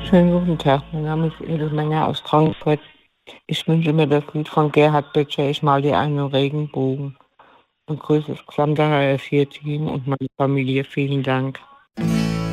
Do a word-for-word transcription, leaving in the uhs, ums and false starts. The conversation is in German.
Schönen guten Tag, mein Name ist Edel Menger aus Frankfurt. Ich wünsche mir das Lied von Gerhard Böttcher, „Ich mal dir einen Regenbogen“, und grüße das gesamte H R vier Team und meine Familie. Vielen Dank.